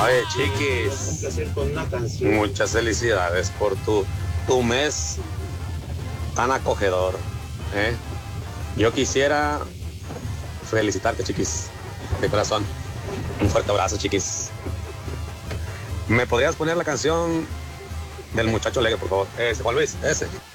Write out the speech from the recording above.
Oye, Chiquis, muchas felicidades por tu mes tan acogedor, ¿eh? Yo quisiera felicitarte, Chiquis, de corazón. Un fuerte abrazo, Chiquis. ¿Me podrías poner la canción del muchacho alegre, por favor? Ese, Juan Luis, ese.